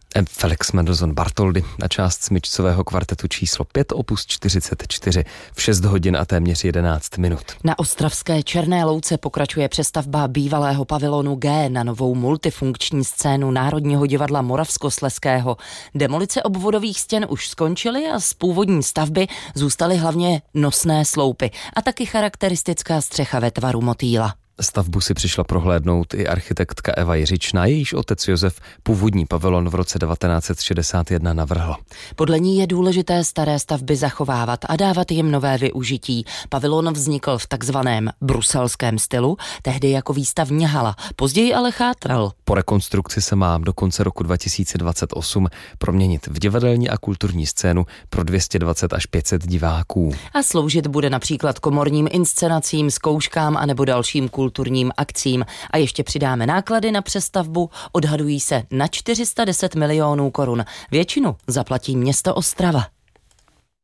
Felix Mendelssohn Bartholdy na část smyčcového kvartetu číslo 5 opus 44 v 6 hodin a téměř 11 minut. Na ostravské Černé Louce pokračuje přestavba bývalého pavilonu G na novou multifunkční scénu Národního divadla Moravskoslezského. Demolice obvodových stěn už skončily a z původní stavby zůstaly hlavně nosné sloupy a taky charakteristická střecha ve tvaru motýla. Stavbu si přišla prohlédnout i architektka Eva Jiřičná, jejíž otec Josef původní pavilon v roce 1961 navrhl. Podle ní je důležité staré stavby zachovávat a dávat jim nové využití. Pavilon vznikl v takzvaném bruselském stylu, tehdy jako výstavní hala, později ale chátral. Po rekonstrukci se má do konce roku 2028 proměnit v divadelní a kulturní scénu pro 220 až 500 diváků. A sloužit bude například komorním inscenacím, zkouškám anebo dalším kulturním akcím. A ještě přidáme náklady na přestavbu, odhadují se na 410 milionů korun. Většinu zaplatí město Ostrava.